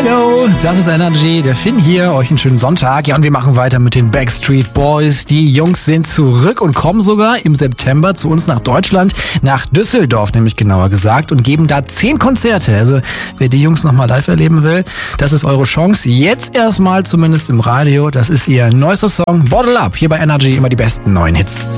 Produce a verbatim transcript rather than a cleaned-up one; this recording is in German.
Hello, das ist Energy, der Finn hier, euch einen schönen Sonntag. Ja, und wir machen weiter mit den Backstreet Boys. Die Jungs sind zurück und kommen sogar im September zu uns nach Deutschland, nach Düsseldorf nämlich genauer gesagt, und geben da zehn Konzerte. Also wer die Jungs nochmal live erleben will, das ist eure Chance. Jetzt erstmal zumindest im Radio, das ist ihr neuester Song, Bottle Up, hier bei Energy, immer die besten neuen Hits.